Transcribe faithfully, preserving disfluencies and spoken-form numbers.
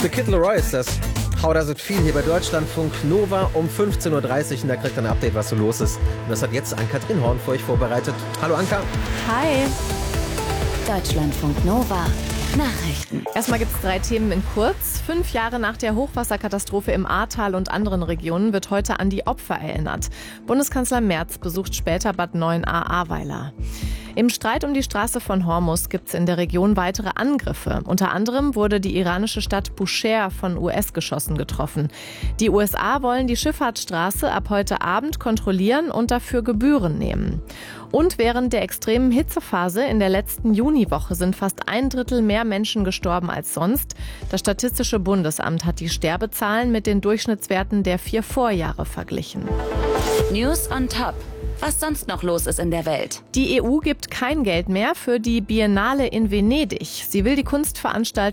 The Kid Laroi ist das. How does it feel hier bei Deutschlandfunk Nova um fünfzehn Uhr dreißig und da kriegt ihr ein Update, was so los ist. Und das hat jetzt Ann-Kathrin Horn für euch vorbereitet. Hallo Anka. Hi. Deutschlandfunk Nova. Nachrichten. Erstmal gibt es drei Themen in kurz. Fünf Jahre nach der Hochwasserkatastrophe im Ahrtal und anderen Regionen wird heute an die Opfer erinnert. Bundeskanzler Merz besucht später Bad Neuenahr-Ahrweiler. Im Streit um die Straße von Hormuz gibt es in der Region weitere Angriffe. Unter anderem wurde die iranische Stadt Bushehr von U S-Geschossen getroffen. Die U S A wollen die Schifffahrtsstraße ab heute Abend kontrollieren und dafür Gebühren nehmen. Und während der extremen Hitzephase in der letzten Juniwoche sind fast ein Drittel mehr Menschen gestorben als sonst. Das Statistische Bundesamt hat die Sterbezahlen mit den Durchschnittswerten der vier Vorjahre verglichen. News on Top. Was sonst noch los ist in der Welt. Die E U gibt kein Geld mehr für die Biennale in Venedig. Sie will die Kunstveranstaltung